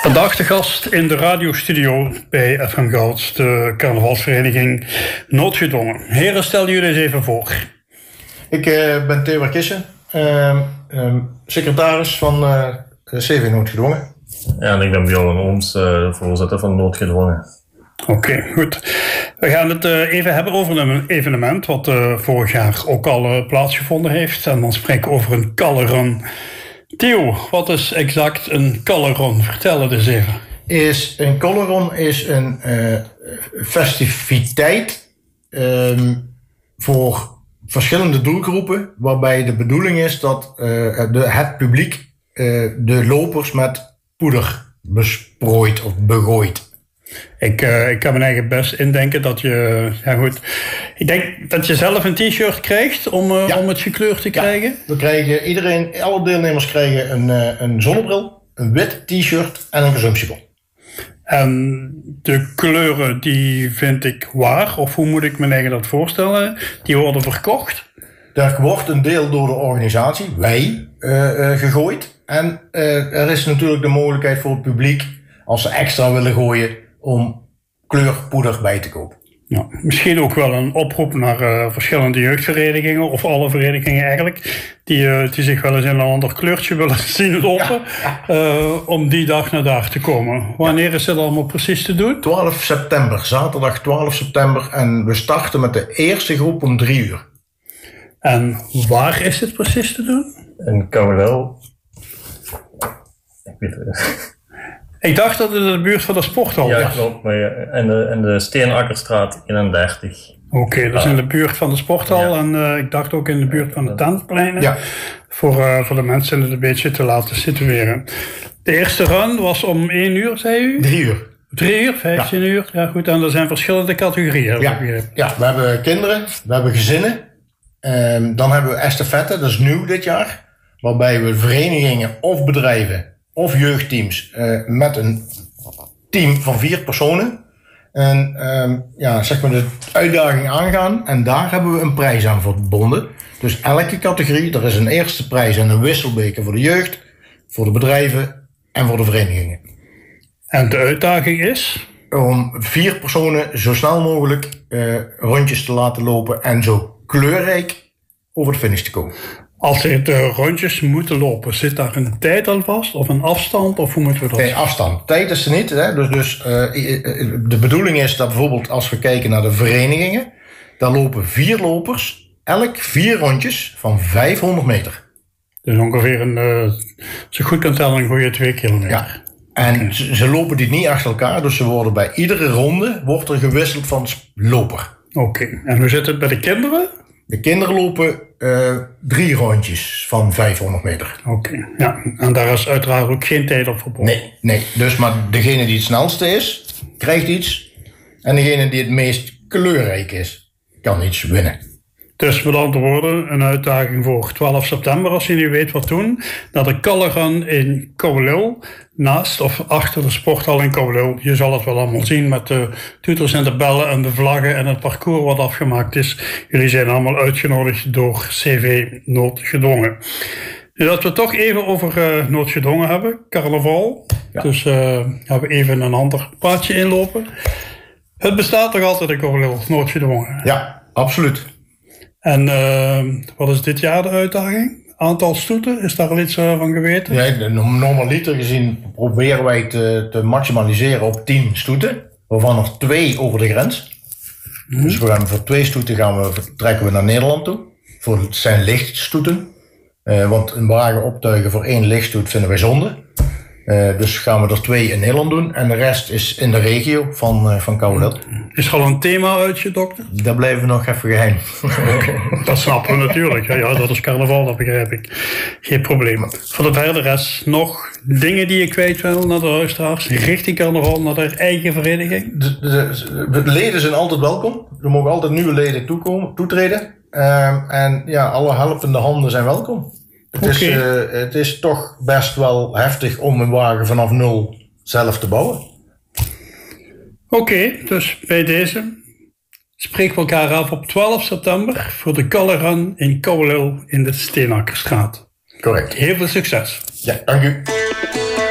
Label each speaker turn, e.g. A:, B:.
A: Vandaag de gast in de radiostudio bij FM Goud, de carnavalsvereniging Noodgedwongen. Heren, stel jullie eens even voor.
B: Ik ben Theo Kissen, secretaris van CV Noodgedwongen.
C: Ja, en ik ben Bjorn Ooms, voorzitter van Noodgedwongen.
A: Oké, goed. We gaan het even hebben over een evenement wat vorig jaar ook al plaatsgevonden heeft. En dan spreken we over een Kallerun. Theo, wat is exact een Kallerun? Vertel het eens even.
B: Een Kallerun is een festiviteit voor verschillende doelgroepen, waarbij de bedoeling is dat het publiek de lopers met poeder besprooit of begooit.
A: Ik kan me eigen best indenken dat je... Ja goed, ik denk dat je zelf een t-shirt krijgt om het gekleurd te krijgen.
B: We krijgen alle deelnemers krijgen een zonnebril, een wit t-shirt en een consumptiebon.
A: En de kleuren die vind ik waar, of hoe moet ik me eigen dat voorstellen? Die worden verkocht.
B: Daar wordt een deel door de organisatie, wij, gegooid. En er is natuurlijk de mogelijkheid voor het publiek, als ze extra willen gooien, om kleurpoeder bij te kopen.
A: Ja, misschien ook wel een oproep naar verschillende jeugdverenigingen, of alle verenigingen eigenlijk, die zich wel eens in een ander kleurtje willen zien lopen, om die dag naar daar te komen. Wanneer is dat allemaal precies te doen?
B: 12 september, zaterdag 12 september. En we starten met de eerste groep om 3 uur.
A: En waar is het precies te doen?
C: In Kouwelel. Ik weet het.
A: Ik dacht dat het in de buurt van de sporthal was.
C: Ja, klopt. Maar in de Steenakkerstraat 31.
A: Oké, dus in de buurt van de sporthal. Ja. En ik dacht ook in de buurt van de tentpleinen. Ja. Voor de mensen het een beetje te laten situeren. De eerste run was om 1 uur, zei u?
B: 3 uur.
A: 3 uur, 15 uur. Ja goed, en er zijn verschillende categorieën.
B: Ja, we hebben kinderen, we hebben gezinnen. Dan hebben we estafette, dat is nieuw dit jaar. Waarbij we verenigingen of bedrijven of jeugdteams met een team van 4 personen. En zeg maar de uitdaging aangaan. En daar hebben we een prijs aan verbonden. Dus elke categorie, er is een eerste prijs en een wisselbeker voor de jeugd, voor de bedrijven en voor de verenigingen.
A: En de uitdaging is?
B: Om 4 personen zo snel mogelijk rondjes te laten lopen en zo kleurrijk over de finish te komen.
A: Als ze de rondjes moeten lopen, zit daar een tijd aan vast? Of een afstand? Of hoe moeten we dat?
B: Nee, afstand. Tijd is er niet. Hè? Dus de bedoeling is dat bijvoorbeeld als we kijken naar de verenigingen, daar lopen 4 lopers, elk 4 rondjes van 500 meter.
A: Dus ongeveer als ik goed kan tellen, een goede 2 kilometer.
B: Ja. En ze lopen die niet achter elkaar, dus ze worden bij iedere ronde wordt er gewisseld van loper.
A: Oké. En hoe zit het bij de kinderen?
B: De kinderen lopen 3 rondjes van 500 meter.
A: Oké, ja. En daar is uiteraard ook geen tijd op verbonden.
B: Nee. Dus maar degene die het snelste is, krijgt iets. En degene die het meest kleurrijk is, kan iets winnen.
A: Dus met andere woorden, een uitdaging voor 12 september, als je niet weet wat doen, naar de Kallerun in Kouwelil, naast of achter de sporthal in Kouwelil. Je zal het wel allemaal zien met de toeters en de bellen en de vlaggen en het parcours wat afgemaakt is. Jullie zijn allemaal uitgenodigd door CV Noodgedwongen. Nu dat we toch even over Noodgedwongen hebben, carnaval. Ja. Dus gaan we even een ander paadje inlopen. Het bestaat toch altijd in Kouwelil, Noodgedwongen?
B: Ja, absoluut.
A: En wat is dit jaar de uitdaging? Aantal stoeten, is daar al iets van geweten?
B: Ja, normaliter gezien proberen wij te maximaliseren op 10 stoeten. Waarvan er 2 over de grens. Dus voor 2 stoeten trekken we naar Nederland toe. Het zijn lichtstoeten. Want een wagen optuigen voor 1 lichtstoet vinden wij zonde. Dus gaan we er 2 in Nederland doen. En de rest is in de regio van Kouwelil.
A: Is er al een thema uitgedokterd?
B: Dat blijven we nog even geheim.
A: Dat snappen we natuurlijk. Ja, dat is carnaval, dat begrijp ik. Geen probleem. Voor de verdere rest nog dingen die je kwijt wil naar de luisteraars. Richting carnaval, naar de eigen vereniging.
B: De leden zijn altijd welkom. Er mogen altijd nieuwe leden toetreden. En ja, alle helpende handen zijn welkom. Het is toch best wel heftig om een wagen vanaf 0 zelf te bouwen.
A: Oké, dus bij deze spreken we elkaar af op 12 september voor de Kallerun in Kouwelil in de Steenakkerstraat.
B: Correct.
A: Heel veel succes.
B: Ja, dank u.